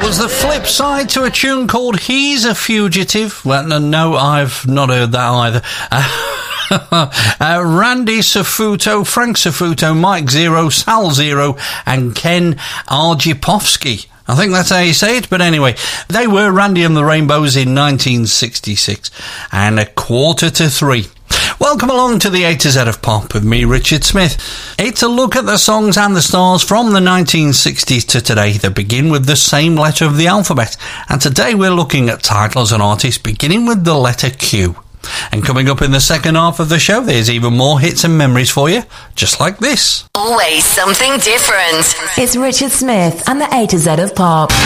Was the flip side to a tune called He's a Fugitive? Well, no, I've not heard that either. Randy Safuto, Frank Safuto, Mike Zero, Sal Zero, and Ken Arjipovsky. I think that's how you say it, but anyway, they were Randy and the Rainbows in 1966, and 2:45. Welcome along to the A to Z of Pop with me, Richard Smith. It's a look at the songs and the stars from the 1960s to today that begin with the same letter of the alphabet. And today we're looking at titles and artists beginning with the letter Q. And coming up in the second half of the show, there's even more hits and memories for you, just like this. Always something different. It's Richard Smith and the A to Z of Pop.